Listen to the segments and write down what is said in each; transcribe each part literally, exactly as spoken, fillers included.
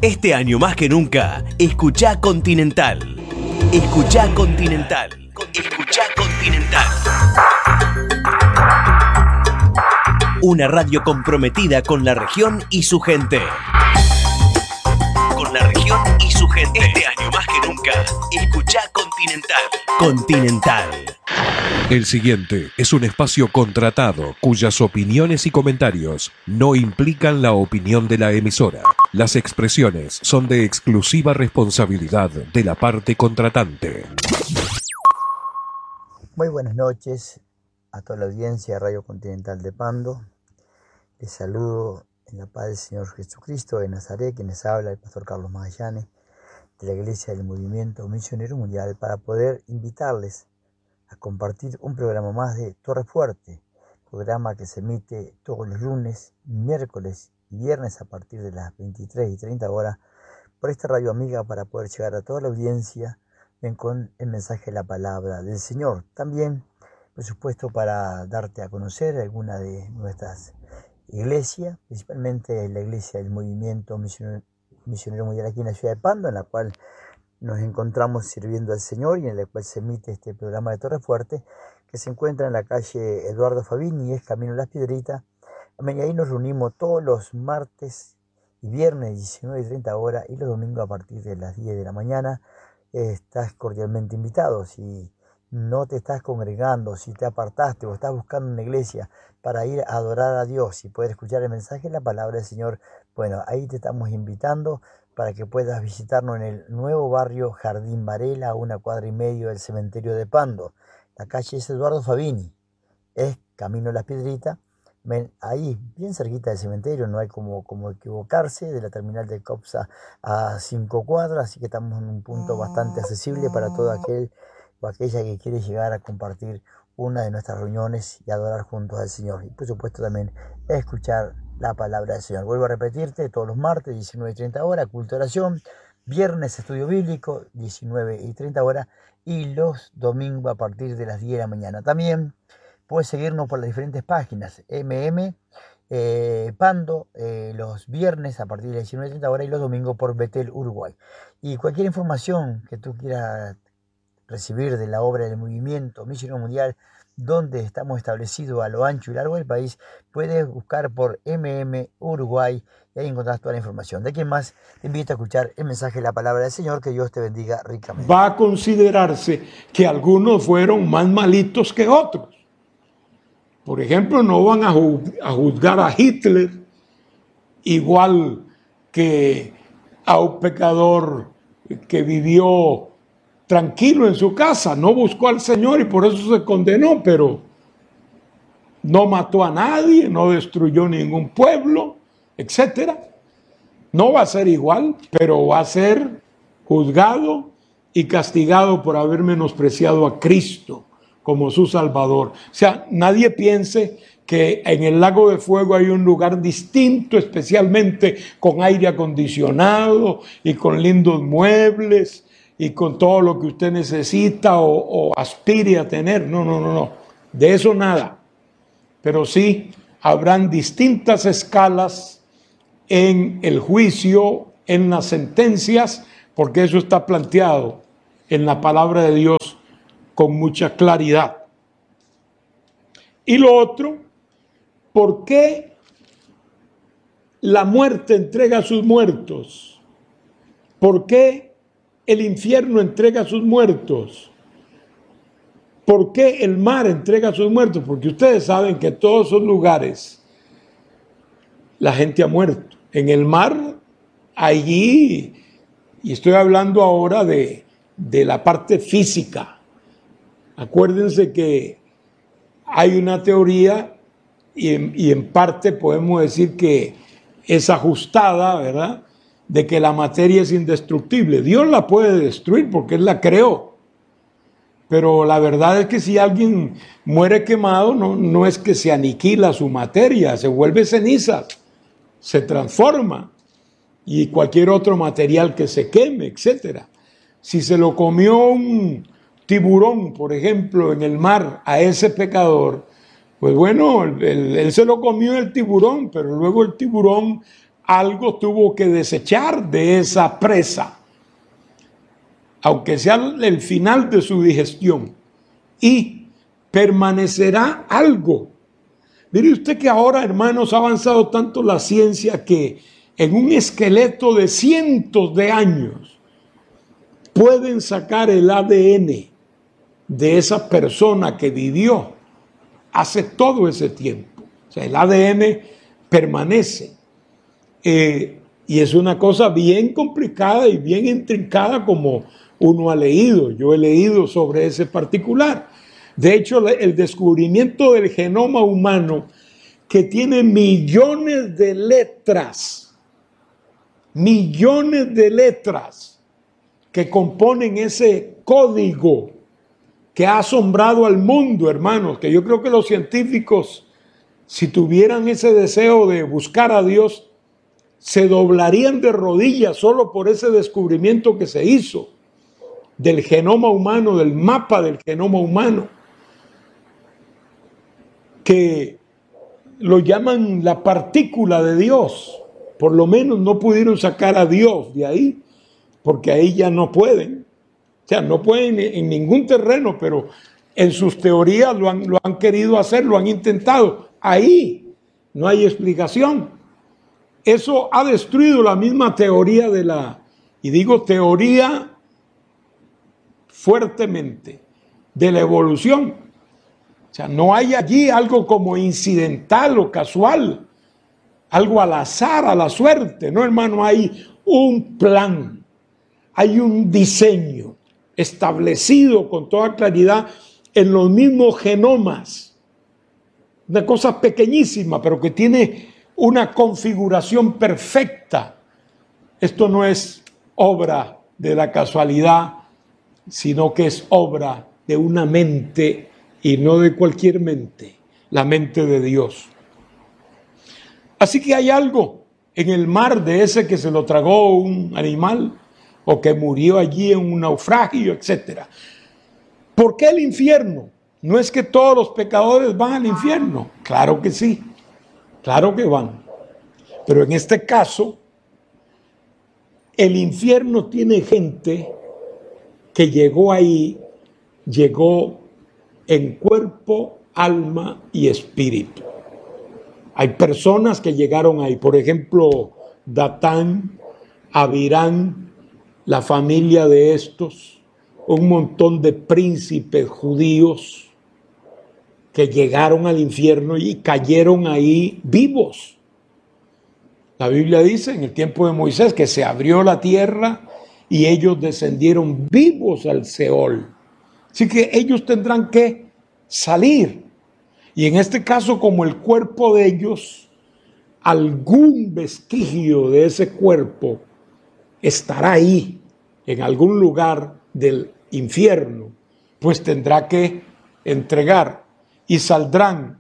Este año más que nunca, escuchá Continental. Escuchá Continental. Escuchá Continental. Una radio comprometida con la región y su gente. Con la región y su gente. Este año más que nunca, escuchá Continental. Continental. El siguiente es un espacio contratado cuyas opiniones y comentarios no implican la opinión de la emisora. Las expresiones son de exclusiva responsabilidad de la parte contratante. Muy buenas noches a toda la audiencia de Radio Continental de Pando. Les saludo en la paz del Señor Jesucristo de Nazaret, quien les habla el pastor Carlos Magallanes de la Iglesia del Movimiento Misionero Mundial, para poder invitarles a compartir un programa más de Torre Fuerte, programa que se emite todos los lunes, miércoles y viernes a partir de las veintitrés y treinta horas por esta radio amiga, para poder llegar a toda la audiencia con el mensaje de la palabra del Señor. También, por supuesto, para darte a conocer alguna de nuestras iglesias, principalmente la Iglesia del Movimiento Misionero, Misionero Mundial aquí en la ciudad de Pando, en la cual nos encontramos sirviendo al Señor y en la cual se emite este programa de Torre Fuerte, que se encuentra en la calle Eduardo Fabini, es Camino Las Piedritas. Y ahí nos reunimos todos los martes y viernes diecinueve y treinta horas y los domingos a partir de las diez de la mañana. Estás cordialmente invitado. Si no te estás congregando, si te apartaste o estás buscando una iglesia para ir a adorar a Dios y poder escuchar el mensaje, la palabra del Señor, bueno, ahí te estamos invitando para que puedas visitarnos en el nuevo barrio Jardín Varela, a una cuadra y medio del cementerio de Pando. La calle es Eduardo Fabini, es Camino Las Piedritas. Ahí, bien cerquita del cementerio, no hay como, como equivocarse, de la terminal de Copsa a cinco cuadras, así que estamos en un punto bastante accesible para todo aquel o aquella que quiere llegar a compartir una de nuestras reuniones y adorar juntos al Señor. Y por supuesto también escuchar la palabra del Señor. Vuelvo a repetirte, todos los martes, diecinueve y treinta horas, culto de oración, viernes estudio bíblico, diecinueve y treinta horas, y los domingos a partir de las diez de la mañana. También puedes seguirnos por las diferentes páginas, M M eh, Pando, eh, los viernes a partir de las diecinueve y treinta horas y los domingos por Betel, Uruguay. Y cualquier información que tú quieras recibir de la obra del Movimiento Misionero Mundial, donde estamos establecidos a lo ancho y largo del país, puedes buscar por M M Uruguay y ahí encontrarás toda la información. ¿De quién más? Te invito a escuchar el mensaje de la palabra del Señor. Que Dios te bendiga ricamente. Va a considerarse que algunos fueron más malitos que otros. Por ejemplo, no van a juzgar a Hitler igual que a un pecador que vivió tranquilo en su casa, no buscó al Señor y por eso se condenó, pero no mató a nadie, no destruyó ningún pueblo, etcétera. No va a ser igual, pero va a ser juzgado y castigado por haber menospreciado a Cristo como su Salvador. O sea, nadie piense que en el Lago de Fuego hay un lugar distinto, especialmente con aire acondicionado y con lindos muebles y con todo lo que usted necesita o, o aspire a tener. No, no, no, no. De eso nada. Pero sí habrán distintas escalas en el juicio, en las sentencias, porque eso está planteado en la palabra de Dios con mucha claridad. Y lo otro, ¿por qué la muerte entrega a sus muertos? ¿Por qué el infierno entrega a sus muertos? ¿Por qué el mar entrega a sus muertos? Porque ustedes saben que en todos esos lugares la gente ha muerto. En el mar, allí, y estoy hablando ahora de, de la parte física. Acuérdense que hay una teoría y en, y en parte podemos decir que es ajustada, ¿verdad?, de que la materia es indestructible. Dios la puede destruir porque Él la creó. Pero la verdad es que si alguien muere quemado, no, no es que se aniquila su materia, se vuelve ceniza, se transforma. Y cualquier otro material que se queme, etcétera. Si se lo comió un tiburón, por ejemplo, en el mar a ese pecador, pues bueno, él, él se lo comió el tiburón, pero luego el tiburón algo tuvo que desechar de esa presa, aunque sea el final de su digestión, y permanecerá algo. Mire usted que ahora, hermanos, ha avanzado tanto la ciencia que en un esqueleto de cientos de años pueden sacar el A D N de esa persona que vivió hace todo ese tiempo. O sea, el A D N permanece. Eh, y es una cosa bien complicada y bien intrincada, como uno ha leído. Yo he leído sobre ese particular. De hecho, el descubrimiento del genoma humano, que tiene millones de letras, millones de letras que componen ese código que ha asombrado al mundo, hermanos, que yo creo que los científicos, si tuvieran ese deseo de buscar a Dios, se doblarían de rodillas solo por ese descubrimiento que se hizo del genoma humano, del mapa del genoma humano, que lo llaman la partícula de Dios. Por lo menos no pudieron sacar a Dios de ahí, porque ahí ya no pueden. O sea, no pueden en ningún terreno, pero en sus teorías lo han, lo han querido hacer, lo han intentado. Ahí no hay explicación. Eso ha destruido la misma teoría de la, y digo teoría fuertemente, de la evolución. O sea, no hay allí algo como incidental o casual, algo al azar, a la suerte, ¿no, hermano? Hay un plan, hay un diseño establecido con toda claridad en los mismos genomas. Una cosa pequeñísima, pero que tiene una configuración perfecta. Esto no es obra de la casualidad, sino que es obra de una mente, y no de cualquier mente, la mente de Dios. Así que hay algo en el mar de ese que se lo tragó un animal, o que murió allí en un naufragio, etcétera. ¿Por qué el infierno? No es que todos los pecadores van al infierno. Claro que sí, claro que van. Pero en este caso, el infierno tiene gente que llegó ahí, llegó en cuerpo, alma y espíritu. Hay personas que llegaron ahí, por ejemplo, Datán, Abirán, la familia de estos, un montón de príncipes judíos que llegaron al infierno y cayeron ahí vivos. La Biblia dice en el tiempo de Moisés que se abrió la tierra y ellos descendieron vivos al Seol. Así que ellos tendrán que salir. Y en este caso, como el cuerpo de ellos, algún vestigio de ese cuerpo estará ahí, en algún lugar del infierno, pues tendrá que entregar y saldrán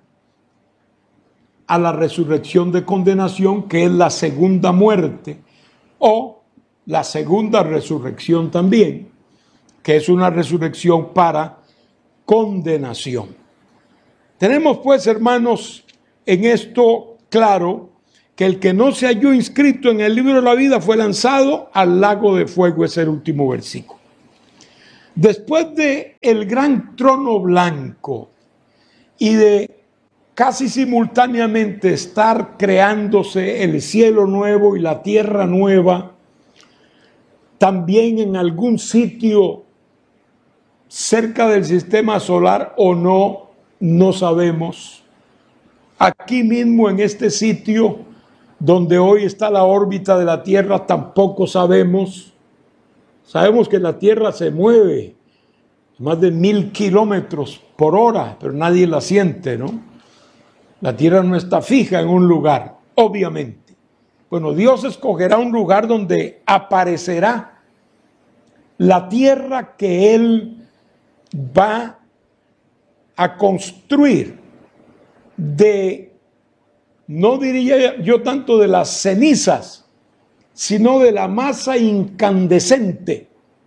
a la resurrección de condenación, que es la segunda muerte, o la segunda resurrección también, que es una resurrección para condenación. Tenemos pues, hermanos, en esto claro que el que no se halló inscrito en el libro de la vida fue lanzado al lago de fuego. Es el último versículo. Después de el gran trono blanco y de casi simultáneamente estar creándose el cielo nuevo y la tierra nueva, también en algún sitio cerca del sistema solar o no, no sabemos. Aquí mismo en este sitio donde hoy está la órbita de la Tierra tampoco sabemos. Sabemos que la Tierra se mueve más de mil kilómetros por hora, pero nadie la siente, ¿no? La Tierra no está fija en un lugar, obviamente. Bueno, Dios escogerá un lugar donde aparecerá la tierra que Él va a construir de, no diría yo tanto de las cenizas, sino de la masa incandescente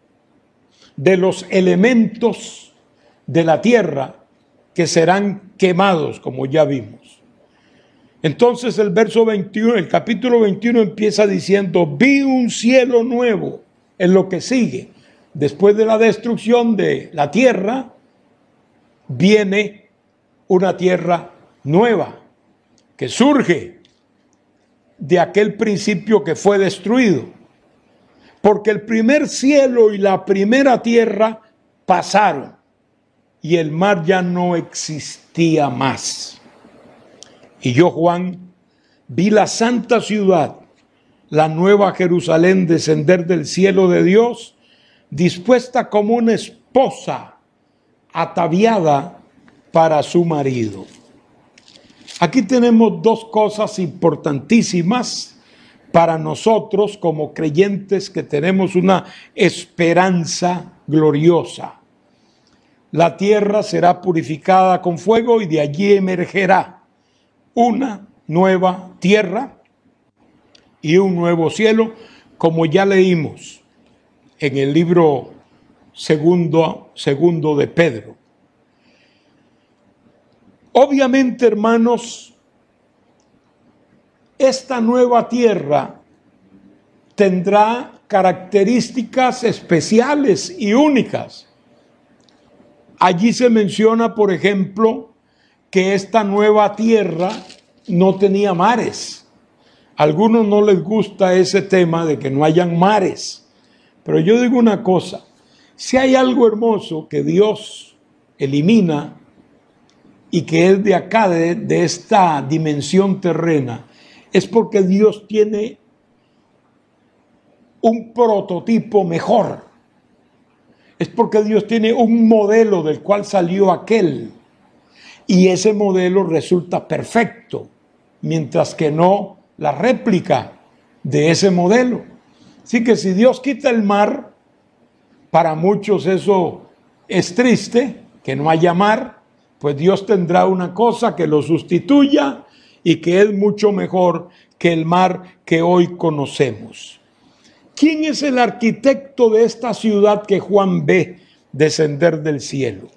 de los elementos de la tierra que serán quemados, como ya vimos. Entonces el verso veintiuno, el capítulo veintiuno empieza diciendo, vi un cielo nuevo, en lo que sigue. Después de la destrucción de la tierra, viene una tierra nueva, que surge de aquel principio que fue destruido. Porque el primer cielo y la primera tierra pasaron, y el mar ya no existía más. Y yo, Juan, vi la santa ciudad, la nueva Jerusalén, descender del cielo de Dios, dispuesta como una esposa ataviada para su marido. Aquí tenemos dos cosas importantísimas para nosotros como creyentes que tenemos una esperanza gloriosa. La tierra será purificada con fuego y de allí emergerá una nueva tierra y un nuevo cielo, como ya leímos en el libro segundo, segundo de Pedro. Obviamente, hermanos, esta nueva tierra tendrá características especiales y únicas. Allí se menciona, por ejemplo, que esta nueva tierra no tenía mares. A algunos no les gusta ese tema de que no hayan mares. Pero yo digo una cosa, si hay algo hermoso que Dios elimina y que es de acá, de, de esta dimensión terrena, es porque Dios tiene un prototipo mejor. Es porque Dios tiene un modelo del cual salió aquel. Y ese modelo resulta perfecto, mientras que no la réplica de ese modelo. Así que si Dios quita el mar, para muchos eso es triste, que no haya mar, pues Dios tendrá una cosa que lo sustituya y que es mucho mejor que el mar que hoy conocemos. ¿Quién es el arquitecto de esta ciudad que Juan ve descender del cielo?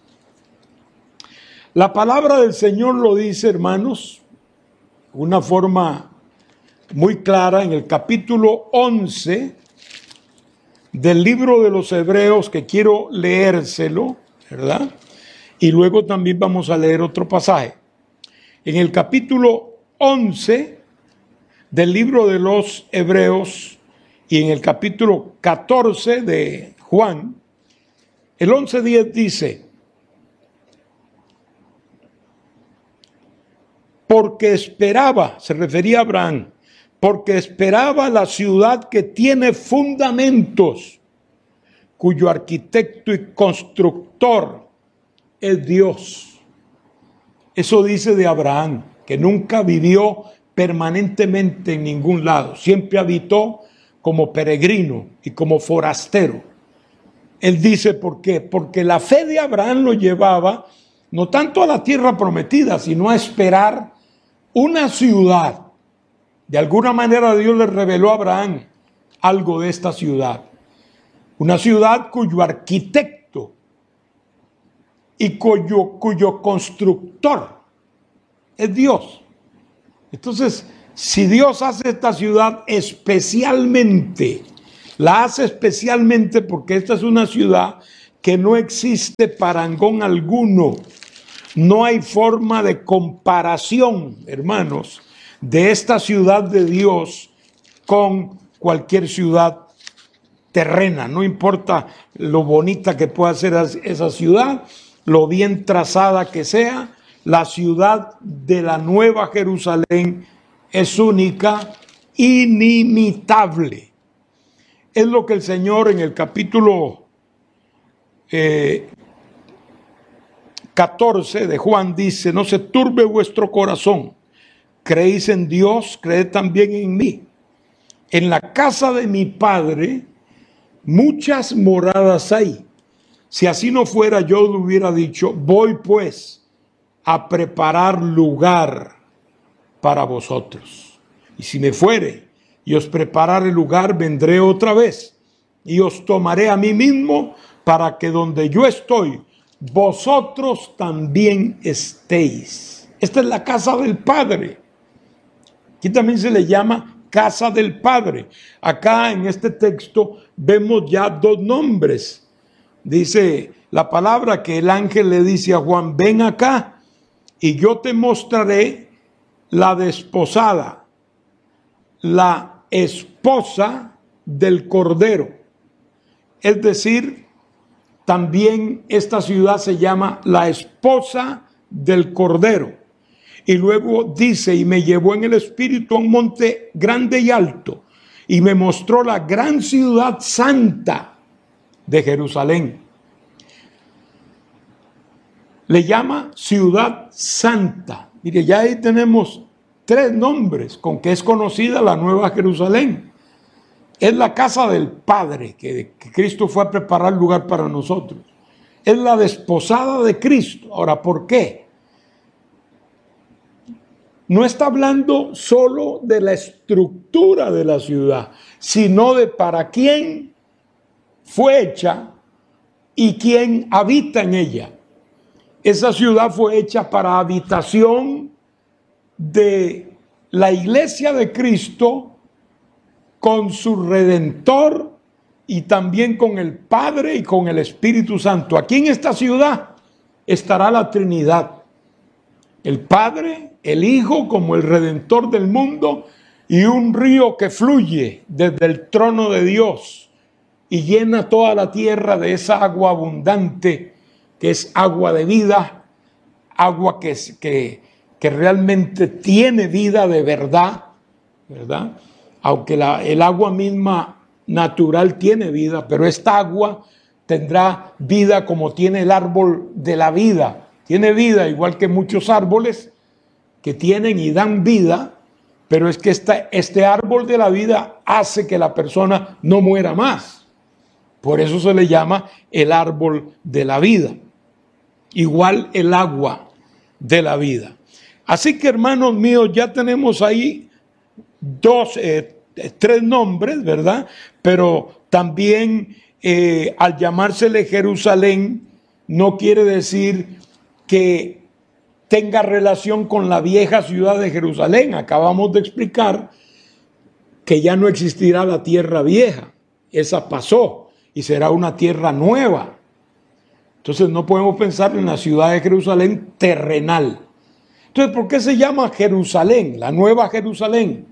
La palabra del Señor lo dice, hermanos, de una forma muy clara en el capítulo once del libro de los Hebreos, que quiero leérselo, ¿verdad? Y luego también vamos a leer otro pasaje. En el capítulo once del libro de los Hebreos y en el capítulo catorce de Juan, el once diez dice, porque esperaba, se refería a Abraham, porque esperaba la ciudad que tiene fundamentos, cuyo arquitecto y constructor es Dios. Eso dice de Abraham, que nunca vivió permanentemente en ningún lado, siempre habitó como peregrino y como forastero. Él dice, ¿por qué? Porque la fe de Abraham lo llevaba no tanto a la tierra prometida, sino a esperar una ciudad. De alguna manera Dios le reveló a Abraham algo de esta ciudad. Una ciudad cuyo arquitecto y cuyo, cuyo constructor es Dios. Entonces, si Dios hace esta ciudad especialmente, la hace especialmente porque esta es una ciudad que no existe parangón alguno. No hay forma de comparación, hermanos, de esta ciudad de Dios con cualquier ciudad terrena. No importa lo bonita que pueda ser esa ciudad, lo bien trazada que sea, la ciudad de la Nueva Jerusalén es única, inimitable. Es lo que el Señor en el capítulo eh, catorce de Juan dice, no se turbe vuestro corazón, creéis en Dios, creed también en mí. En la casa de mi Padre muchas moradas hay. Si así no fuera, yo le hubiera dicho, voy pues a preparar lugar para vosotros. Y si me fuere y os preparare lugar, vendré otra vez y os tomaré a mí mismo, para que donde yo estoy, vosotros también estéis. Esta es la casa del Padre. Aquí también se le llama casa del Padre. Acá en este texto vemos ya dos nombres. Dice la palabra que el ángel le dice a Juan: ven acá y yo te mostraré la desposada, la esposa del Cordero. Es decir, también esta ciudad se llama la esposa del Cordero. Y luego dice: y me llevó en el espíritu a un monte grande y alto, y me mostró la gran ciudad santa de Jerusalén. Le llama ciudad santa. Mire, ya ahí tenemos tres nombres con que es conocida la Nueva Jerusalén. Es la casa del Padre, que, que Cristo fue a preparar lugar para nosotros. Es la desposada de Cristo. Ahora, ¿por qué? No está hablando solo de la estructura de la ciudad, sino de para quién fue hecha y quién habita en ella. Esa ciudad fue hecha para habitación de la iglesia de Cristo con su Redentor y también con el Padre y con el Espíritu Santo. Aquí en esta ciudad estará la Trinidad: el Padre, el Hijo como el Redentor del mundo, y un río que fluye desde el trono de Dios y llena toda la tierra de esa agua abundante que es agua de vida, agua que, que, que realmente tiene vida de verdad, ¿verdad? Aunque la, el agua misma natural tiene vida, pero esta agua tendrá vida como tiene el árbol de la vida. Tiene vida igual que muchos árboles que tienen y dan vida, pero es que esta, este árbol de la vida hace que la persona no muera más. Por eso se le llama el árbol de la vida. Igual el agua de la vida. Así que, hermanos míos, ya tenemos ahí dos, eh, tres nombres, ¿verdad? Pero también eh, al llamársele Jerusalén no quiere decir que tenga relación con la vieja ciudad de Jerusalén. Acabamos de explicar que ya no existirá la tierra vieja. Esa pasó y será una tierra nueva. Entonces no podemos pensar en la ciudad de Jerusalén terrenal. Entonces, ¿por qué se llama Jerusalén, la nueva Jerusalén?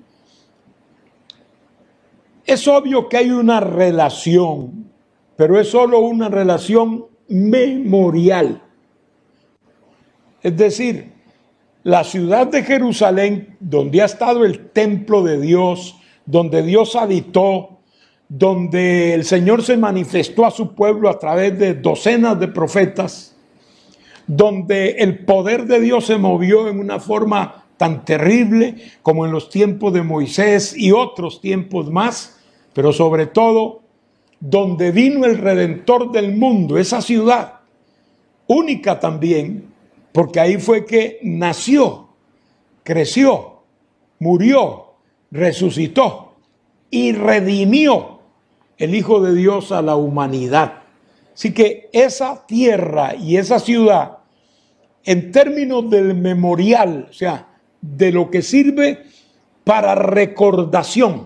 Es obvio que hay una relación, pero es solo una relación memorial. Es decir, la ciudad de Jerusalén, donde ha estado el templo de Dios, donde Dios habitó, donde el Señor se manifestó a su pueblo a través de docenas de profetas, donde el poder de Dios se movió en una forma tan terrible como en los tiempos de Moisés y otros tiempos más, pero sobre todo donde vino el Redentor del mundo, esa ciudad única también, porque ahí fue que nació, creció, murió, resucitó y redimió el Hijo de Dios a la humanidad. Así que esa tierra y esa ciudad, en términos del memorial, o sea, de lo que sirve para recordación,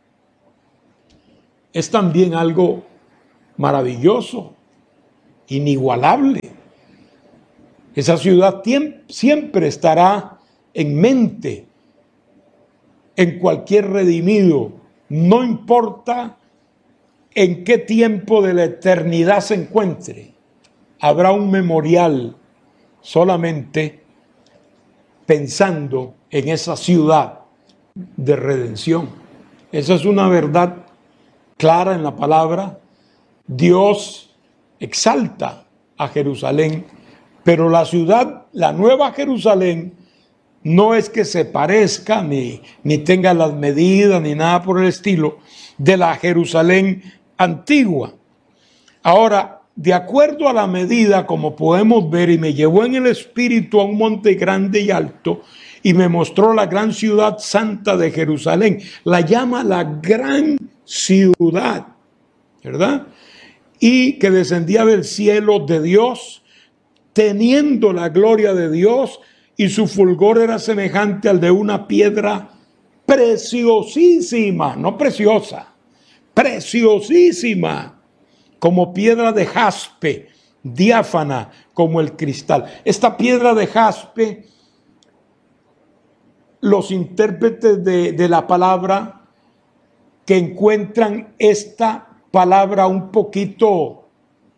es también algo maravilloso, inigualable. Esa ciudad siempre estará en mente en cualquier redimido, no importa en qué tiempo de la eternidad se encuentre, habrá un memorial solamente pensando en esa ciudad de redención. Esa es una verdad clara en la palabra. Dios exalta a Jerusalén, pero la ciudad, la nueva Jerusalén, no es que se parezca ni, ni tenga las medidas ni nada por el estilo de la Jerusalén antigua. Ahora, de acuerdo a la medida, como podemos ver, y me llevó en el espíritu a un monte grande y alto, y me mostró la gran ciudad santa de Jerusalén. La llama la gran ciudad, ¿verdad? Y que descendía del cielo de Dios, teniendo la gloria de Dios, y su fulgor era semejante al de una piedra preciosísima, no preciosa, preciosísima, como piedra de jaspe, diáfana como el cristal. Esta piedra de jaspe, los intérpretes de, de la palabra que encuentran esta palabra un poquito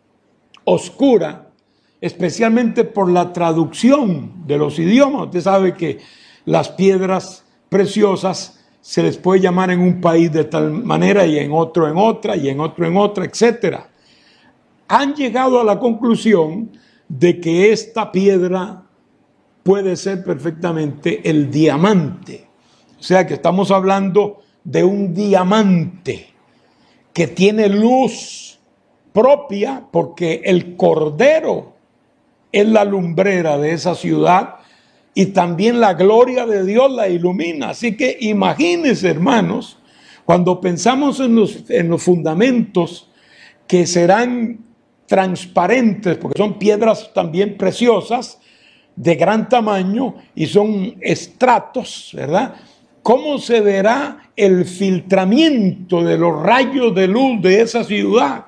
oscura, especialmente por la traducción de los idiomas. Usted sabe que las piedras preciosas se les puede llamar en un país de tal manera y en otro en otra y en otro en otra, etcétera. Han llegado a la conclusión de que esta piedra puede ser perfectamente el diamante. O sea que estamos hablando de un diamante que tiene luz propia, porque el Cordero es la lumbrera de esa ciudad y también la gloria de Dios la ilumina. Así que imagínense, hermanos, cuando pensamos en los, en los fundamentos que serán transparentes, porque son piedras también preciosas, de gran tamaño y son estratos, ¿verdad? ¿Cómo se verá el filtramiento de los rayos de luz de esa ciudad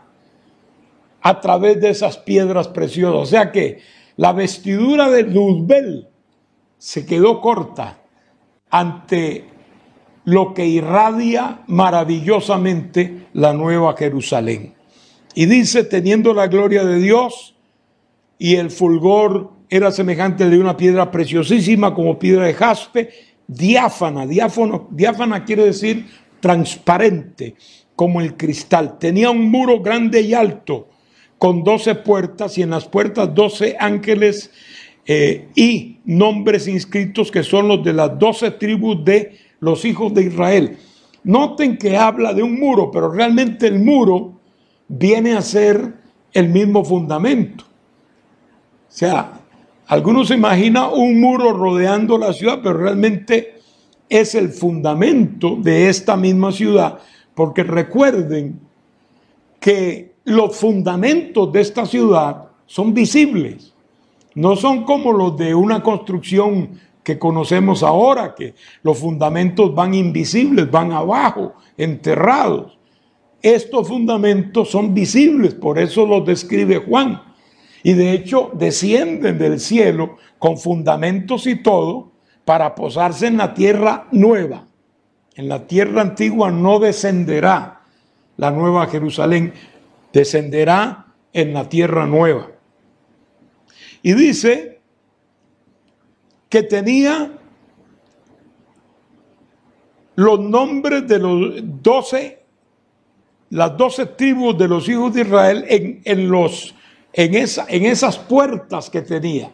a través de esas piedras preciosas? O sea que la vestidura de Luzbel se quedó corta ante lo que irradia maravillosamente la Nueva Jerusalén. Y dice, teniendo la gloria de Dios, y el fulgor era semejante al de una piedra preciosísima como piedra de jaspe, diáfana, diáfano, diáfana quiere decir transparente, como el cristal. Tenía un muro grande y alto, con doce puertas, y en las puertas doce ángeles eh, y nombres inscritos que son los de las doce tribus de los hijos de Israel. Noten que habla de un muro, pero realmente el muro viene a ser el mismo fundamento. O sea, algunos se imaginan un muro rodeando la ciudad, pero realmente es el fundamento de esta misma ciudad, porque recuerden que los fundamentos de esta ciudad son visibles, no son como los de una construcción que conocemos ahora, que los fundamentos van invisibles, van abajo, enterrados. Estos fundamentos son visibles, por eso los describe Juan. Y de hecho descienden del cielo con fundamentos y todo para posarse en la tierra nueva. En la tierra antigua no descenderá la nueva Jerusalén, descenderá en la tierra nueva. Y dice que tenía los nombres de los doce, las doce tribus de los hijos de Israel en, en los En, esa, en esas puertas que tenía.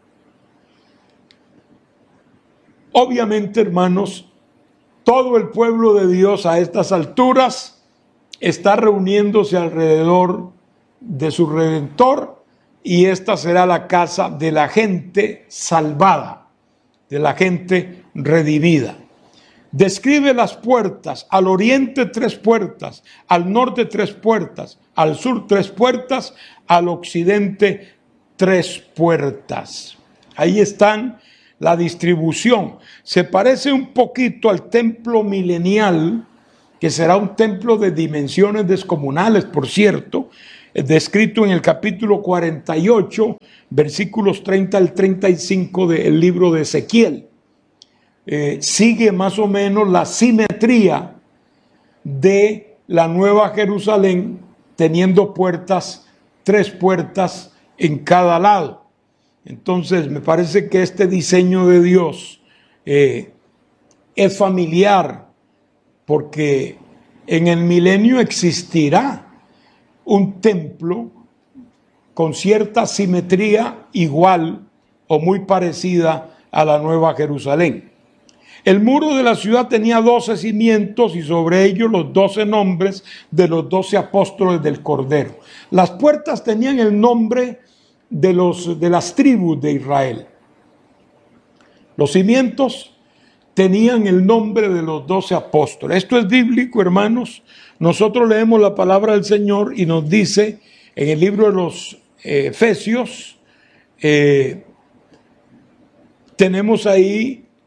Obviamente, hermanos, todo el pueblo de Dios a estas alturas está reuniéndose alrededor de su Redentor, y esta será la casa de la gente salvada, de la gente redimida. Describe las puertas: al oriente tres puertas, al norte tres puertas, al sur tres puertas, al occidente tres puertas. Ahí están la distribución. Se parece un poquito al templo milenial, que será un templo de dimensiones descomunales, por cierto, descrito en el capítulo cuarenta y ocho, versículos treinta al treinta y cinco del libro de Ezequiel. Eh, sigue más o menos la simetría de la Nueva Jerusalén, teniendo puertas, tres puertas en cada lado. Entonces me parece que este diseño de Dios eh, es familiar, porque en el milenio existirá un templo con cierta simetría igual o muy parecida a la Nueva Jerusalén. El muro de la ciudad tenía doce cimientos y sobre ellos los doce nombres de los doce apóstoles del Cordero. Las puertas tenían el nombre de, los, de las tribus de Israel. Los cimientos tenían el nombre de los doce apóstoles. Esto es bíblico, hermanos. Nosotros leemos la palabra del Señor y nos dice en el libro de los eh, Efesios, eh, tenemos ahí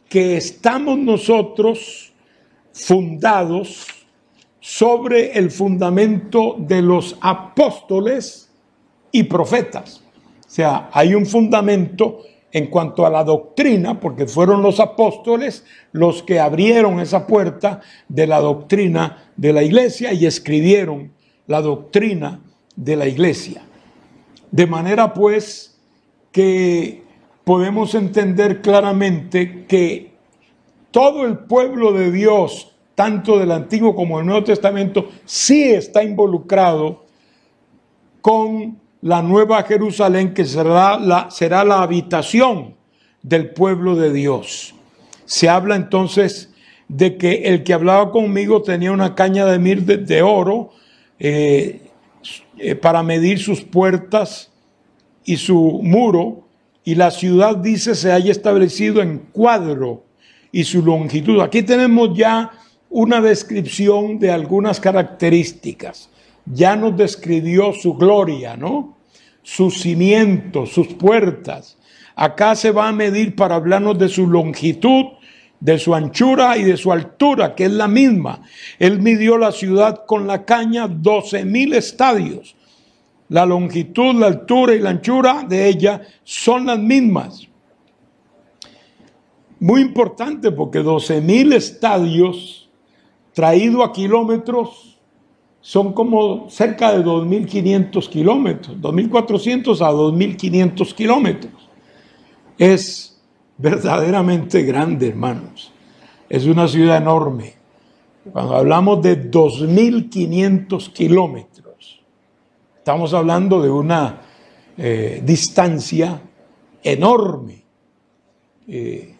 que estamos nosotros fundados sobre el fundamento de los apóstoles y profetas. O sea, hay un fundamento en cuanto a la doctrina, porque fueron los apóstoles los que abrieron esa puerta de la doctrina de la iglesia y escribieron la doctrina de la iglesia. De manera pues que podemos entender claramente que todo el pueblo de Dios, tanto del Antiguo como del Nuevo Testamento, sí está involucrado con la Nueva Jerusalén, que será la, será la habitación del pueblo de Dios. Se habla entonces de que el que hablaba conmigo tenía una caña de mir de, de oro eh, eh, para medir sus puertas y su muro, y la ciudad, dice, se haya establecido en cuadro y su longitud. Aquí tenemos ya una descripción de algunas características. Ya nos describió su gloria, ¿no? Sus cimientos, sus puertas. Acá se va a medir para hablarnos de su longitud, de su anchura y de su altura, que es la misma. Él midió la ciudad con la caña doce mil estadios. La longitud, la altura y la anchura de ella son las mismas. Muy importante, porque doce mil estadios traído a kilómetros son como cerca de dos mil quinientos kilómetros, dos mil cuatrocientos a dos mil quinientos kilómetros. Es verdaderamente grande, hermanos. Es una ciudad enorme. Cuando hablamos de dos mil quinientos kilómetros, estamos hablando de una eh, distancia enorme. Eh,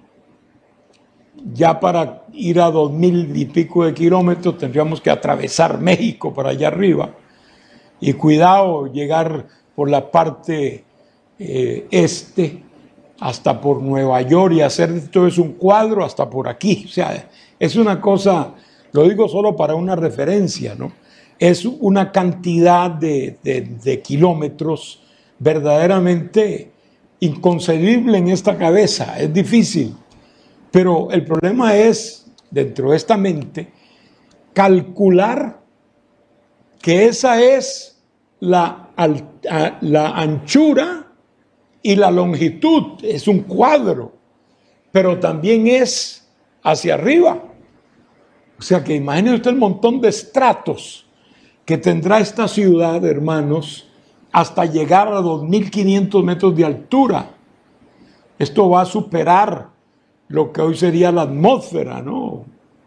ya para ir a dos mil y pico de kilómetros tendríamos que atravesar México para allá arriba, y cuidado llegar por la parte eh, este hasta por Nueva York y hacer todo eso un cuadro hasta por aquí. O sea, es una cosa, lo digo solo para una referencia, ¿no? Es una cantidad de, de, de kilómetros verdaderamente inconcebible en esta cabeza, es difícil. Pero el problema es, dentro de esta mente, calcular que esa es la, la anchura y la longitud. Es un cuadro, pero también es hacia arriba. O sea que imagine usted el montón de estratos que tendrá esta ciudad, hermanos, hasta llegar a dos mil quinientos metros de altura. Esto va a superar lo que hoy sería la atmósfera, ¿no?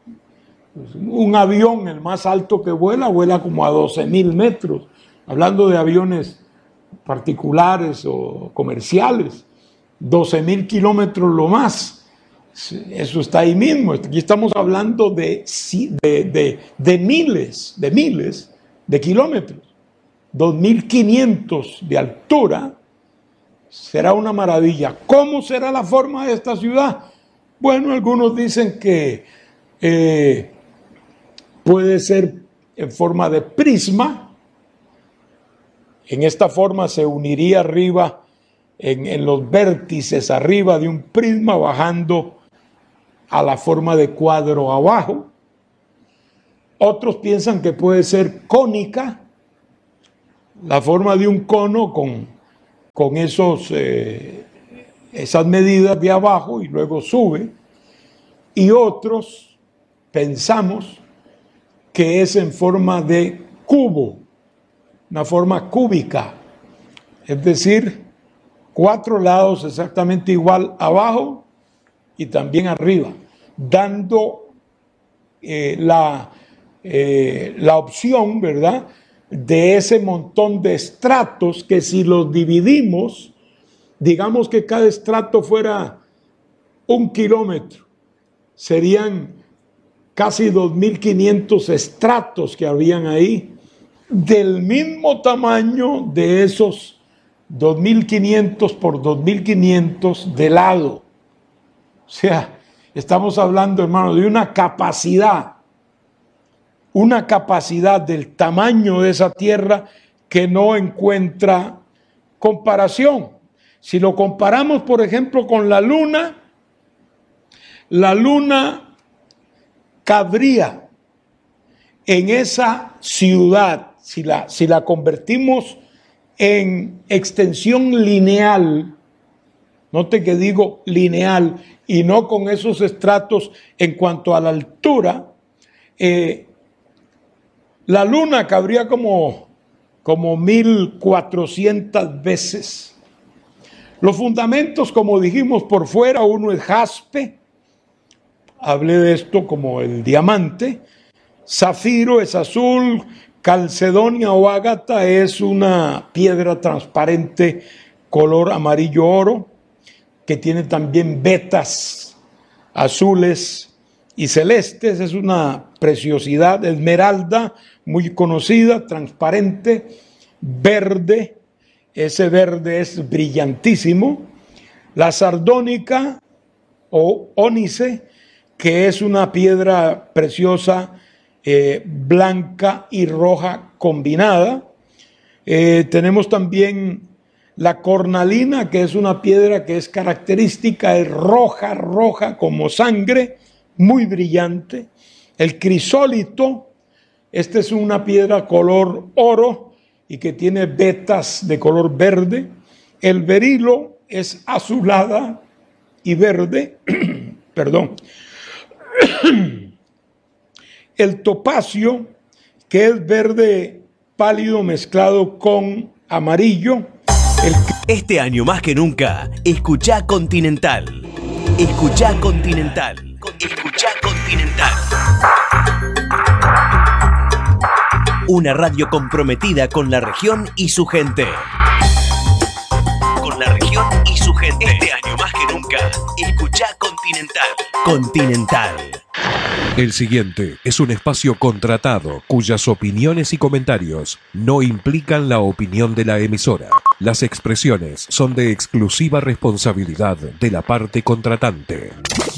Un avión, el más alto que vuela, vuela como a doce mil metros, hablando de aviones particulares o comerciales, doce mil kilómetros lo más. Eso está ahí mismo. Aquí estamos hablando de, de, de, de miles, de miles de kilómetros. dos mil quinientos de altura. Será una maravilla. ¿Cómo será la forma de esta ciudad? Bueno, algunos dicen que eh, puede ser en forma de prisma. En esta forma se uniría arriba, en, en los vértices arriba de un prisma, bajando a la forma de cuadro abajo. Otros piensan que puede ser cónica, la forma de un cono con, con esos... Eh, esas medidas de abajo y luego sube, y otros pensamos que es en forma de cubo, una forma cúbica, es decir, cuatro lados exactamente igual abajo y también arriba, dando eh, la, eh, la opción, ¿verdad?, de ese montón de estratos que, si los dividimos, digamos que cada estrato fuera un kilómetro, serían casi dos mil quinientos estratos que habían ahí, del mismo tamaño de esos dos mil quinientos por dos mil quinientos de lado. O sea, estamos hablando, hermano, de una capacidad, una capacidad del tamaño de esa tierra que no encuentra comparación. Si lo comparamos, por ejemplo, con la luna, la luna cabría en esa ciudad, si la, si la convertimos en extensión lineal, note que digo lineal y no con esos estratos en cuanto a la altura, eh, la luna cabría como, como mil cuatrocientas veces. Los fundamentos, como dijimos, por fuera, uno es jaspe, hablé de esto como el diamante, zafiro es azul, calcedonia o ágata es una piedra transparente color amarillo oro, que tiene también vetas azules y celestes, es una preciosidad. Esmeralda, muy conocida, transparente, verde, ese verde es brillantísimo. La sardónica o ónice, que es una piedra preciosa, eh, blanca y roja combinada. Eh, tenemos también la cornalina, que es una piedra que es característica, es roja, roja como sangre, muy brillante. El crisólito, esta es una piedra color oro y que tiene vetas de color verde. El berilo es azulada y verde, perdón. El topacio, que es verde pálido mezclado con amarillo. El... Este año más que nunca, escuchá Continental. Escuchá Continental. Escuchá Continental. Una radio comprometida con la región y su gente. Con la región y su gente. Este año más que nunca, escuchá Continental. Continental. El siguiente es un espacio contratado cuyas opiniones y comentarios no implican la opinión de la emisora. Las expresiones son de exclusiva responsabilidad de la parte contratante.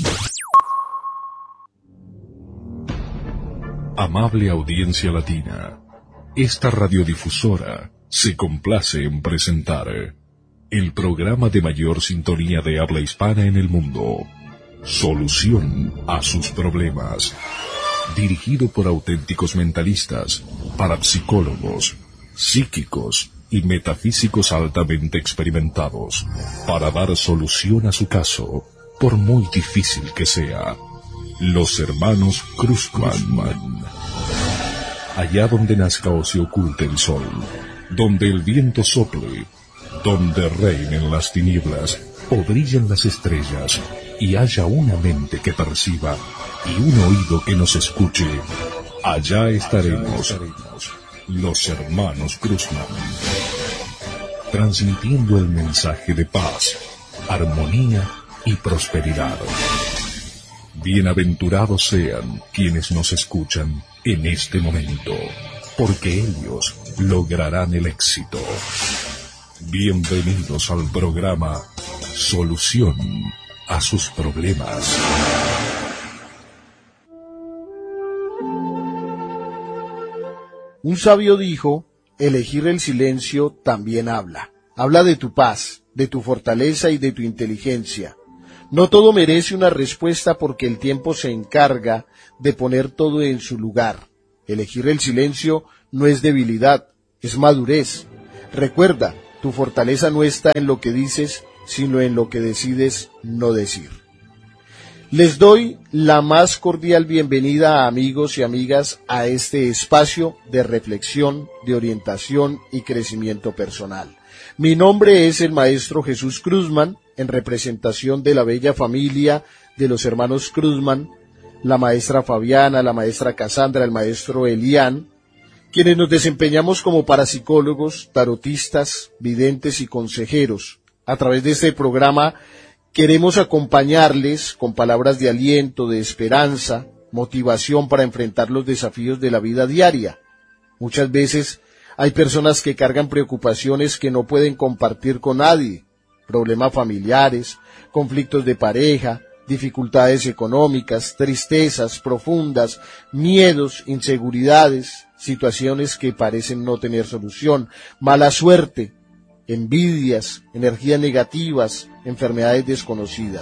Amable audiencia latina, esta radiodifusora se complace en presentar el programa de mayor sintonía de habla hispana en el mundo, Solución a sus problemas, dirigido por auténticos mentalistas, parapsicólogos, psíquicos y metafísicos altamente experimentados, para dar solución a su caso, por muy difícil que sea. Los hermanos Cruzman. Allá donde nazca o se oculte el sol, donde el viento sople, donde reinen las tinieblas o brillen las estrellas, y haya una mente que perciba y un oído que nos escuche, allá estaremos, los hermanos Cruzman, transmitiendo el mensaje de paz, armonía y prosperidad. Bienaventurados sean quienes nos escuchan en este momento, porque ellos lograrán el éxito. Bienvenidos al programa Solución a sus problemas. Un sabio dijo, elegir el silencio también habla. Habla de tu paz, de tu fortaleza y de tu inteligencia. No todo merece una respuesta porque el tiempo se encarga de poner todo en su lugar. Elegir el silencio no es debilidad, es madurez. Recuerda, tu fortaleza no está en lo que dices, sino en lo que decides no decir. Les doy la más cordial bienvenida a amigos y amigas a este espacio de reflexión, de orientación y crecimiento personal. Mi nombre es el maestro Jesús Cruzman, en representación de la bella familia de los hermanos Cruzman, la maestra Fabiana, la maestra Cassandra, el maestro Elián, quienes nos desempeñamos como parapsicólogos, tarotistas, videntes y consejeros. A través de este programa queremos acompañarles con palabras de aliento, de esperanza, motivación para enfrentar los desafíos de la vida diaria. Muchas veces hay personas que cargan preocupaciones que no pueden compartir con nadie, problemas familiares, conflictos de pareja, dificultades económicas, tristezas profundas, miedos, inseguridades, situaciones que parecen no tener solución, mala suerte, envidias, energías negativas, enfermedades desconocidas.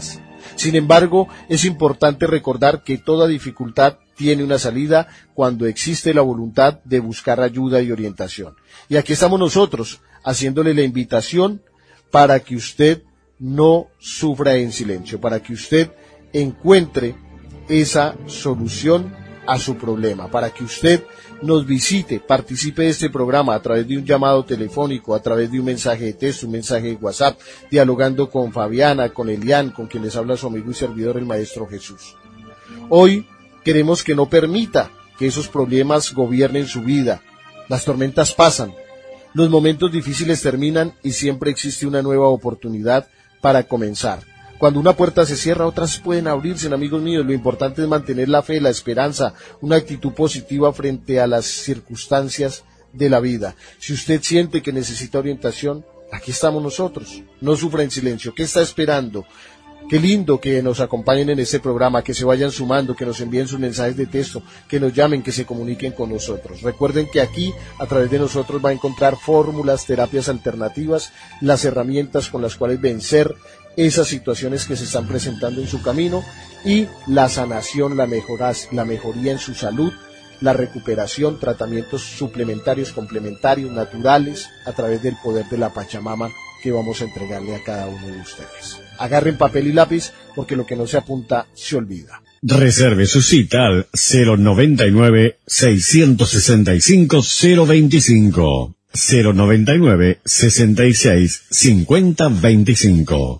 Sin embargo, es importante recordar que toda dificultad tiene una salida cuando existe la voluntad de buscar ayuda y orientación. Y aquí estamos nosotros, haciéndole la invitación para que usted no sufra en silencio, para que usted encuentre esa solución a su problema, para que usted nos visite, participe de este programa a través de un llamado telefónico, a través de un mensaje de texto, un mensaje de WhatsApp, dialogando con Fabiana, con Elian, con quien les habla su amigo y servidor el Maestro Jesús. Hoy queremos que no permita que esos problemas gobiernen su vida. Las tormentas pasan, los momentos difíciles terminan y siempre existe una nueva oportunidad para comenzar. Cuando una puerta se cierra, otras pueden abrirse, amigos míos. Lo importante es mantener la fe, la esperanza, una actitud positiva frente a las circunstancias de la vida. Si usted siente que necesita orientación, aquí estamos nosotros. No sufra en silencio. ¿Qué está esperando? Qué lindo que nos acompañen en este programa, que se vayan sumando, que nos envíen sus mensajes de texto, que nos llamen, que se comuniquen con nosotros. Recuerden que aquí, a través de nosotros, va a encontrar fórmulas, terapias alternativas, las herramientas con las cuales vencer esas situaciones que se están presentando en su camino y la sanación, la, mejoras, la mejoría en su salud, la recuperación, tratamientos suplementarios, complementarios, naturales, a través del poder de la Pachamama que vamos a entregarle a cada uno de ustedes. Agarren papel y lápiz porque lo que no se apunta se olvida. Reserve su cita al cero noventa y nueve, seiscientos sesenta y cinco, cero veinticinco, cero noventa y nueve, sesenta y seis, cincuenta veinticinco.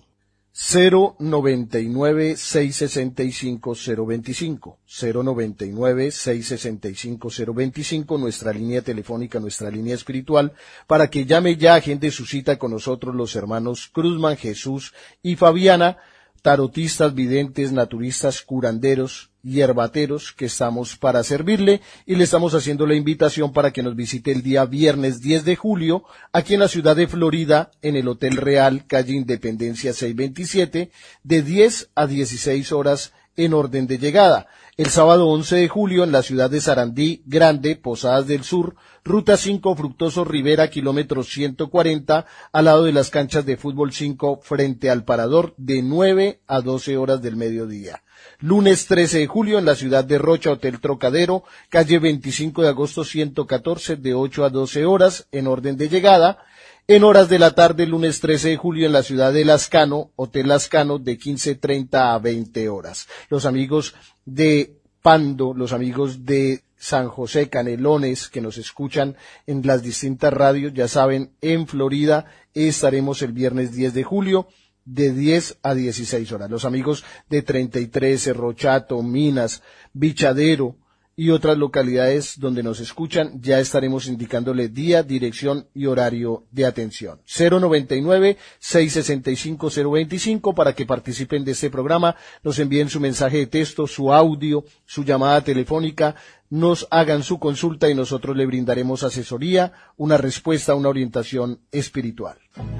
cero noventa y nueve, seiscientos sesenta y cinco, cero veinticinco, cero noventa y nueve, seiscientos sesenta y cinco, cero veinticinco, nuestra línea telefónica, nuestra línea espiritual, para que llame ya, agende su cita con nosotros los hermanos Cruzman, Jesús y Fabiana, tarotistas, videntes, naturistas, curanderos, hierbateros, que estamos para servirle y le estamos haciendo la invitación para que nos visite el día viernes diez de julio aquí en la ciudad de Florida en el Hotel Real, calle Independencia seiscientos veintisiete, de diez a dieciséis horas en orden de llegada. El sábado once de julio en la ciudad de Sarandí Grande, Posadas del Sur, Ruta cinco, Fructoso Rivera, kilómetro ciento cuarenta, al lado de las canchas de fútbol cinco, frente al Parador, de nueve a doce horas del mediodía. Lunes trece de julio en la ciudad de Rocha, Hotel Trocadero, calle veinticinco de agosto ciento catorce, de ocho a doce horas en orden de llegada. En horas de la tarde, lunes trece de julio en la ciudad de Lascano, Hotel Lascano, de quince treinta a veinte horas. Los amigos de Pando, los amigos de San José, Canelones, que nos escuchan en las distintas radios, ya saben, en Florida estaremos el viernes diez de julio, de diez a dieciséis horas. Los amigos de treinta y tres, Cerro Chato, Minas, Bichadero y otras localidades donde nos escuchan, ya estaremos indicándole día, dirección y horario de atención. cero noventa y nueve, seiscientos sesenta y cinco, cero veinticinco para que participen de este programa, nos envíen su mensaje de texto, su audio, su llamada telefónica, nos hagan su consulta y nosotros le brindaremos asesoría, una respuesta, una orientación espiritual.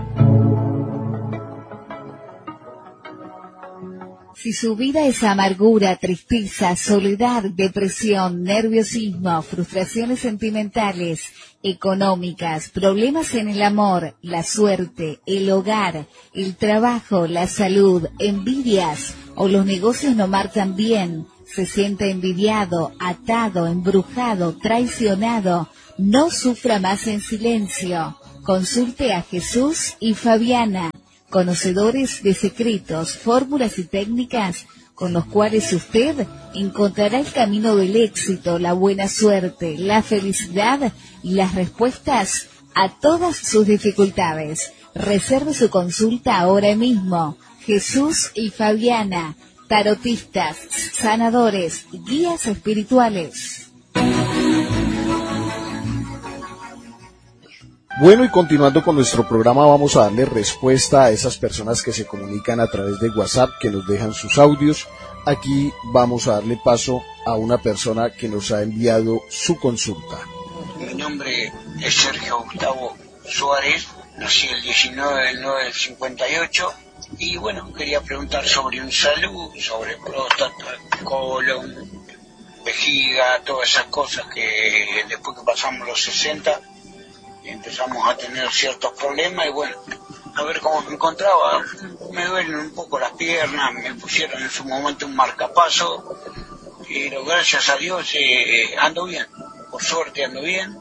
Si su vida es amargura, tristeza, soledad, depresión, nerviosismo, frustraciones sentimentales, económicas, problemas en el amor, la suerte, el hogar, el trabajo, la salud, envidias o los negocios no marchan bien, se siente envidiado, atado, embrujado, traicionado, no sufra más en silencio. Consulte a Jesús y Fabiana, conocedores de secretos, fórmulas y técnicas con los cuales usted encontrará el camino del éxito, la buena suerte, la felicidad y las respuestas a todas sus dificultades. Reserve su consulta ahora mismo. Jesús y Fabiana, tarotistas, sanadores, guías espirituales. Bueno, y continuando con nuestro programa, vamos a darle respuesta a esas personas que se comunican a través de WhatsApp, que nos dejan sus audios. Aquí vamos a darle paso a una persona que nos ha enviado su consulta. Mi nombre es Sergio Gustavo Suárez, nací el diecinueve del nueve del cincuenta y ocho y bueno, quería preguntar sobre un salud, sobre próstata, colon, vejiga, todas esas cosas que después que pasamos los sesenta empezamos a tener ciertos problemas y bueno, a ver cómo me encontraba me duelen un poco las piernas, me pusieron en su momento un marcapaso, pero gracias a Dios eh, ando bien, por suerte ando bien,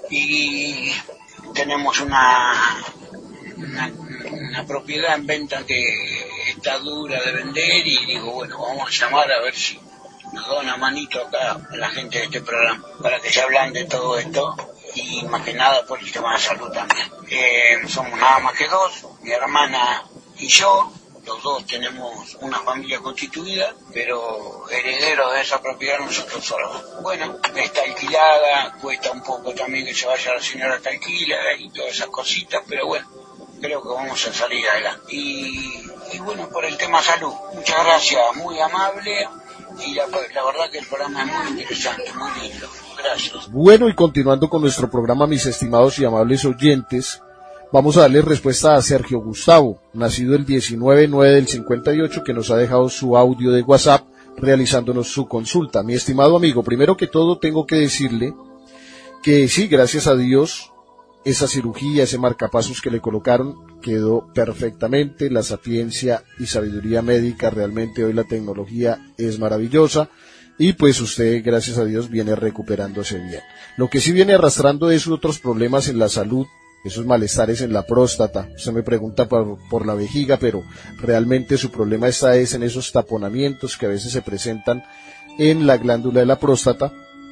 y tenemos una, una, una propiedad en venta que está dura de vender, y digo, bueno, vamos a llamar a ver si nos da una manito acá a la gente de este programa, para que se hablan de todo esto, y más que nada por el tema de salud también. Eh, somos nada más que dos, mi hermana y yo, los dos tenemos una familia constituida, pero herederos de esa propiedad nosotros solos. Bueno, está alquilada, cuesta un poco también que se vaya la señora que alquila y todas esas cositas, pero bueno, creo que vamos a salir adelante. Y, y bueno, por el tema salud, muchas gracias, muy amable, y la, la verdad que el programa es muy interesante, muy lindo. Gracias. Bueno, y continuando con nuestro programa, mis estimados y amables oyentes, vamos a darle respuesta a Sergio Gustavo, nacido el diecinueve de nueve del cincuenta y ocho, que nos ha dejado su audio de WhatsApp realizándonos su consulta. Mi estimado amigo, primero que todo tengo que decirle que sí, gracias a Dios, esa cirugía, ese marcapasos que le colocaron quedó perfectamente. La sapiencia y sabiduría médica, realmente hoy la tecnología es maravillosa. Y pues usted, gracias a Dios, viene recuperándose bien. Lo que sí viene arrastrando es otros problemas en la salud, esos malestares en la próstata. Usted me pregunta por, por la vejiga, pero realmente su problema está es en esos taponamientos que a veces se presentan en la glándula de la próstata,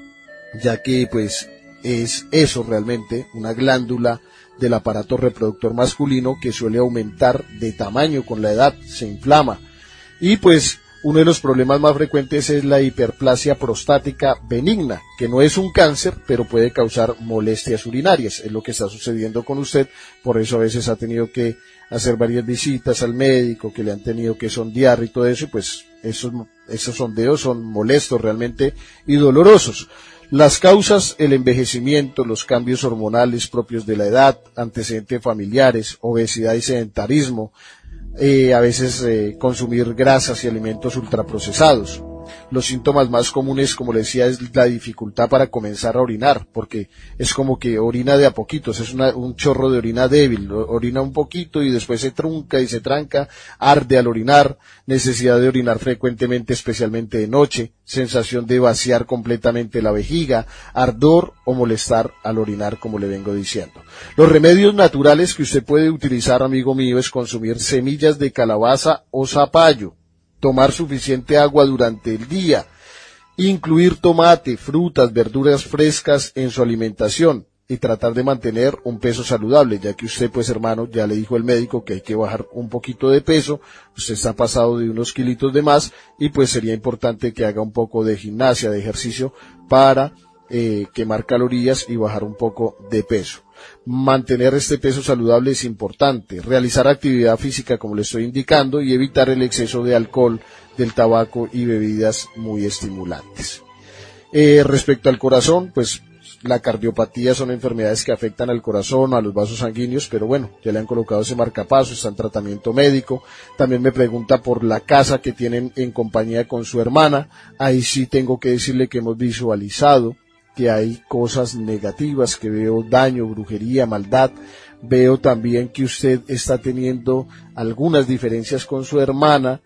ya que pues es eso realmente, una glándula del aparato reproductor masculino que suele aumentar de tamaño con la edad, se inflama. Y pues uno de los problemas más frecuentes es la hiperplasia prostática benigna, que no es un cáncer, pero puede causar molestias urinarias. Es lo que está sucediendo con usted, por eso a veces ha tenido que hacer varias visitas al médico, que le han tenido que sondear y todo eso, y pues esos, esos sondeos son molestos realmente y dolorosos. Las causas, el envejecimiento, los cambios hormonales propios de la edad, antecedentes familiares, obesidad y sedentarismo, Eh, a veces eh, consumir grasas y alimentos ultraprocesados. Los síntomas más comunes, como le decía, es la dificultad para comenzar a orinar, porque es como que orina de a poquitos, es una, un chorro de orina débil, orina un poquito y después se trunca y se tranca, arde al orinar, necesidad de orinar frecuentemente, especialmente de noche, sensación de vaciar completamente la vejiga, ardor o molestar al orinar, como le vengo diciendo. Los remedios naturales que usted puede utilizar, amigo mío, es consumir semillas de calabaza o zapallo, tomar suficiente agua durante el día, incluir tomate, frutas, verduras frescas en su alimentación y tratar de mantener un peso saludable, ya que usted, pues hermano, ya le dijo el médico que hay que bajar un poquito de peso, usted está pasado de unos kilitos de más y pues sería importante que haga un poco de gimnasia, de ejercicio para eh, quemar calorías y bajar un poco de peso. Mantener este peso saludable es importante, realizar actividad física como le estoy indicando y evitar el exceso de alcohol, del tabaco y bebidas muy estimulantes. Eh, respecto al corazón, pues la cardiopatía son enfermedades que afectan al corazón o a los vasos sanguíneos, pero bueno, ya le han colocado ese marcapaso, está en tratamiento médico. También me pregunta por la casa que tienen en compañía con su hermana. Ahí sí tengo que decirle que hemos visualizado que hay cosas negativas, que veo daño, brujería, maldad. Veo también que usted está teniendo algunas diferencias con su hermana,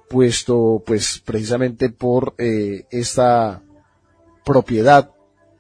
puesto pues precisamente por eh, esta propiedad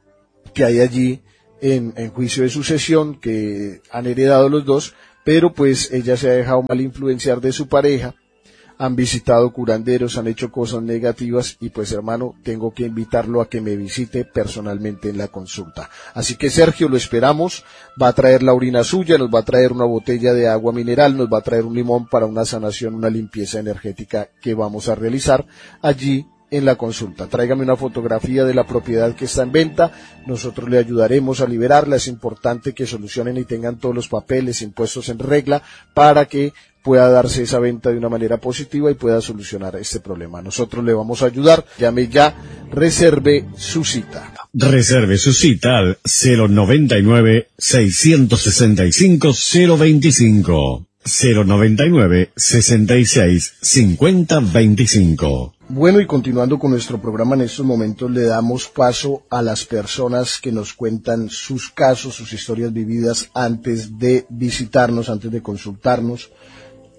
que hay allí en, en juicio de sucesión que han heredado los dos, pero pues ella se ha dejado mal influenciar de su pareja. Han visitado curanderos, han hecho cosas negativas y pues hermano, tengo que invitarlo a que me visite personalmente en la consulta. Así que Sergio, lo esperamos, va a traer la orina suya, nos va a traer una botella de agua mineral, nos va a traer un limón para una sanación, una limpieza energética que vamos a realizar allí en la consulta. Tráigame una fotografía de la propiedad que está en venta, nosotros le ayudaremos a liberarla. Es importante que solucionen y tengan todos los papeles, impuestos en regla para que pueda darse esa venta de una manera positiva y pueda solucionar este problema. Nosotros le vamos a ayudar. Llame ya, reserve su cita. Reserve su cita al cero noventa y nueve, seiscientos sesenta y cinco, cero veinticinco. cero noventa y nueve, sesenta y seis, cincuenta veinticinco. Bueno, y continuando con nuestro programa, en estos momentos le damos paso a las personas que nos cuentan sus casos, sus historias vividas antes de visitarnos, antes de consultarnos.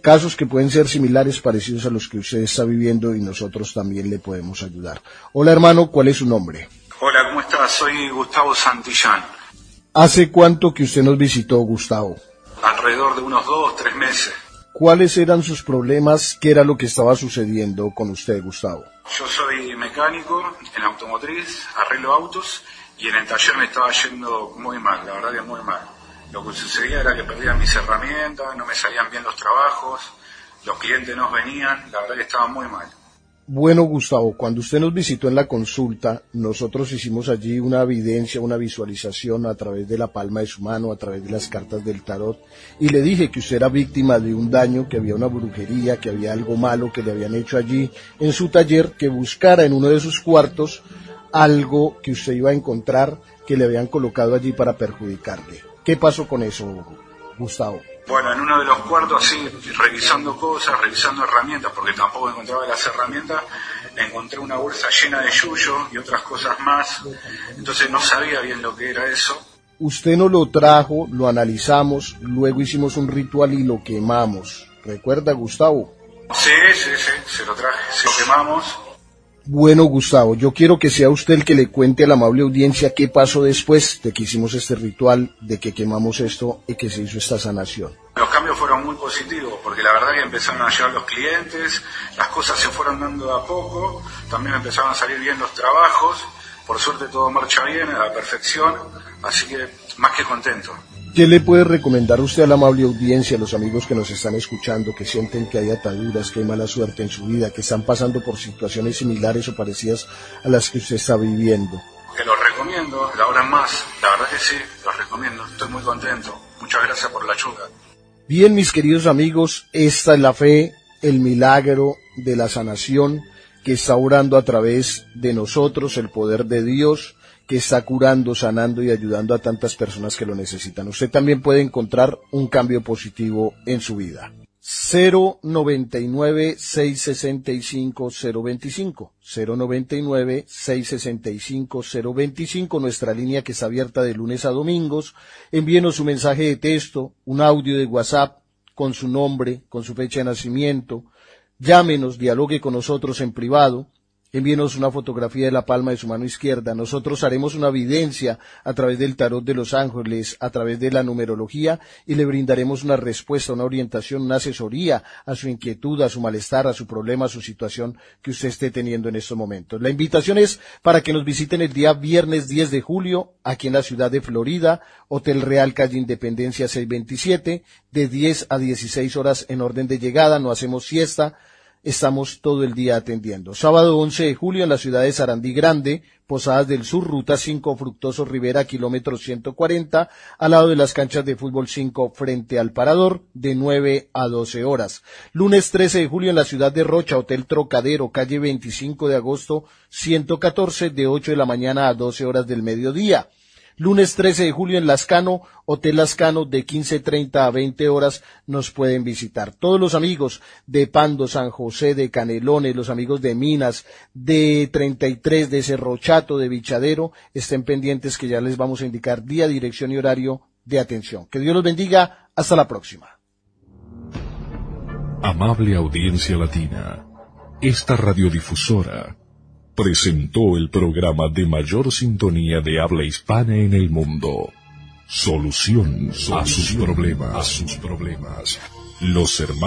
casos que pueden ser similares, parecidos a los que usted está viviendo, y nosotros también le podemos ayudar. Hola hermano, ¿cuál es su nombre? Hola, ¿cómo estás? Soy Gustavo Santillán. ¿Hace cuánto que usted nos visitó, Gustavo? Alrededor de unos dos, tres meses. ¿Cuáles eran sus problemas? ¿Qué era lo que estaba sucediendo con usted, Gustavo? Yo soy mecánico en automotriz, arreglo autos, y en el taller me estaba yendo muy mal, la verdad que muy mal. Lo que sucedía era que perdía mis herramientas, no me salían bien los trabajos, los clientes no venían, la verdad que estaba muy mal. Bueno, Gustavo, cuando usted nos visitó en la consulta, nosotros hicimos allí una evidencia, una visualización a través de la palma de su mano, a través de las cartas del tarot, y le dije que usted era víctima de un daño, que había una brujería, que había algo malo que le habían hecho allí en su taller, que buscara en uno de sus cuartos algo que usted iba a encontrar que le habían colocado allí para perjudicarle. ¿Qué pasó con eso, Gustavo? Bueno, en uno de los cuartos, así, revisando cosas, revisando herramientas, porque tampoco encontraba las herramientas, encontré una bolsa llena de yuyo y otras cosas más, entonces no sabía bien lo que era eso. Usted nos lo trajo, lo analizamos, luego hicimos un ritual y lo quemamos. ¿Recuerda, Gustavo? Sí, sí, sí, se lo traje, se lo quemamos. Bueno, Gustavo, yo quiero que sea usted el que le cuente a la amable audiencia qué pasó después de que hicimos este ritual, de que quemamos esto y que se hizo esta sanación. Los cambios fueron muy positivos, porque la verdad que empezaron a llegar los clientes, las cosas se fueron dando de a poco, también empezaron a salir bien los trabajos, por suerte todo marcha bien, a la perfección, así que más que contento. ¿Qué le puede recomendar usted a la amable audiencia, a los amigos que nos están escuchando, que sienten que hay ataduras, que hay mala suerte en su vida, que están pasando por situaciones similares o parecidas a las que usted está viviendo? Que los recomiendo, de ahora en más, la verdad que sí, los recomiendo, estoy muy contento. Muchas gracias por la ayuda. Bien, mis queridos amigos, esta es la fe, el milagro de la sanación que está obrando a través de nosotros, el poder de Dios, que está curando, sanando y ayudando a tantas personas que lo necesitan. Usted también puede encontrar un cambio positivo en su vida. cero noventa y nueve, seiscientos sesenta y cinco, cero veinticinco. cero noventa y nueve, seiscientos sesenta y cinco, cero veinticinco, nuestra línea que está abierta de lunes a domingos. Envíenos su mensaje de texto, un audio de WhatsApp con su nombre, con su fecha de nacimiento. Llámenos, dialogue con nosotros en privado. Envíenos una fotografía de la palma de su mano izquierda. Nosotros haremos una evidencia a través del tarot de los ángeles, a través de la numerología, y le brindaremos una respuesta, una orientación, una asesoría a su inquietud, a su malestar, a su problema, a su situación que usted esté teniendo en estos momentos. La invitación es para que nos visiten el día viernes diez de julio, aquí en la ciudad de Florida, Hotel Real, calle Independencia seiscientos veintisiete, de diez a dieciséis horas en orden de llegada, no hacemos siesta. Estamos todo el día atendiendo. Sábado once de julio en la ciudad de Sarandí Grande, Posadas del Sur, Ruta cinco, Fructoso Rivera, kilómetro ciento cuarenta, al lado de las canchas de fútbol cinco, frente al Parador, de nueve a doce horas. Lunes trece de julio en la ciudad de Rocha, Hotel Trocadero, calle veinticinco de agosto, ciento catorce, de ocho de la mañana a doce horas del mediodía. Lunes trece de julio en Lascano, Hotel Lascano, de quince treinta a veinte horas nos pueden visitar. Todos los amigos de Pando, San José, de Canelones, los amigos de Minas, de treinta y tres, de Cerro Chato, de Bichadero, estén pendientes que ya les vamos a indicar día, dirección y horario de atención. Que Dios los bendiga. Hasta la próxima. Amable audiencia latina, esta radiodifusora presentó el programa de mayor sintonía de habla hispana en el mundo. Solución, Solución a sus problemas, a sus problemas. Los hermanos